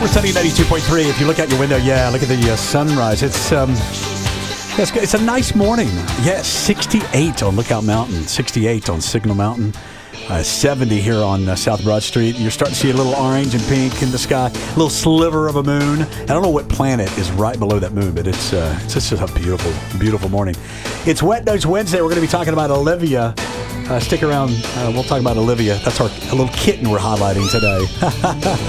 Super Sunny 92.3. If you look out your window, look at the sunrise. It's a nice morning. 68 on Lookout Mountain, 68 on Signal Mountain, 70 here on South Broad Street. You're starting to see a little orange and pink in the sky, a little sliver of a moon. I don't know what planet is right below that moon, but it's just a beautiful, beautiful morning. It's Wet Nose Wednesday. We're going to be talking about Olivia. Stick around. We'll talk about Olivia. That's a little kitten we're highlighting today.